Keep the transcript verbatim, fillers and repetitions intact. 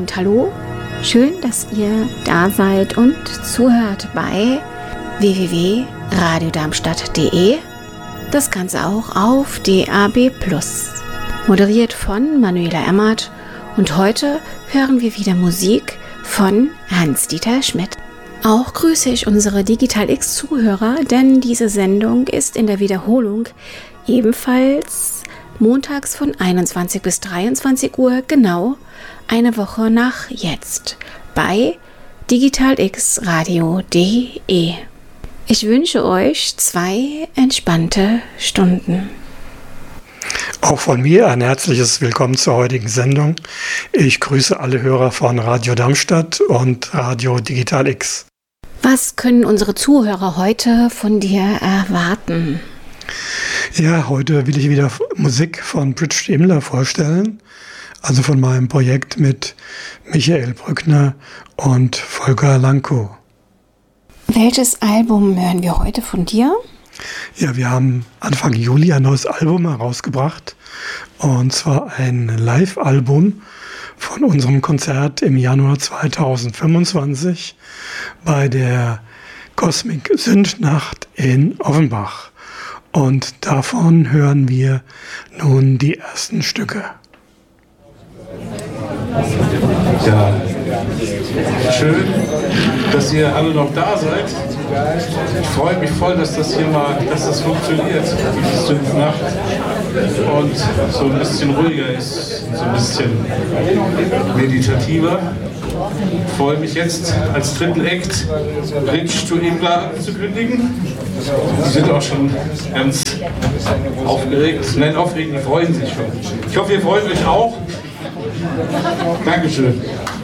und hallo. Schön, dass ihr da seid und zuhört bei w w w punkt radio darmstadt punkt d e. Das Ganze auch auf D A B plus. Moderiert von Manuela Emmert und heute hören wir wieder Musik von Hans-Dieter Schmidt. Auch grüße ich unsere Digital X-Zuhörer, denn diese Sendung ist in der Wiederholung ebenfalls montags von einundzwanzig bis dreiundzwanzig Uhr, genau eine Woche nach jetzt, bei Digital X Radio punkt d e. Ich wünsche euch zwei entspannte Stunden. Auch von mir ein herzliches Willkommen zur heutigen Sendung. Ich grüße alle Hörer von Radio Darmstadt und Radio Digital X. Was können unsere Zuhörer heute von dir erwarten? Ja, heute will ich wieder Musik von Bridget Imler vorstellen, also von meinem Projekt mit Michael Brückner und Volker Lankow. Welches Album hören wir heute von dir? Ja, wir haben Anfang Juli ein neues Album herausgebracht, und zwar ein Live-Album von unserem Konzert im Januar zweitausendfünfundzwanzig bei der Cosmic Sündnacht in Offenbach. Und davon hören wir nun die ersten Stücke. Ja, schön, dass ihr alle noch da seid. Ich freue mich voll, dass das hier mal, dass das funktioniert, die Sündnacht, und so ein bisschen ruhiger ist, so ein bisschen meditativer. Ich freue mich jetzt als dritten Act Bridge to Imler anzukündigen. Die sind auch schon ganz aufgeregt. Nein, aufgeregt, die freuen sich schon. Ich hoffe, ihr freut euch auch. Dankeschön.